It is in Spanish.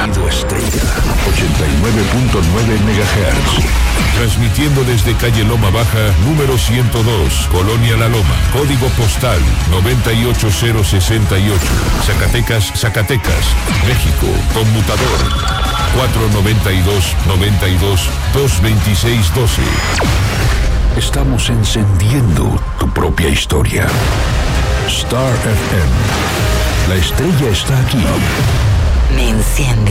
Sonido estrella, 89.9 MHz. Transmitiendo desde calle Loma Baja, número 102, Colonia La Loma. Código postal 98068. Zacatecas, Zacatecas, México. Conmutador 492-92-226-12. Estamos encendiendo tu propia historia. Star FM. La estrella está aquí. Me enciende.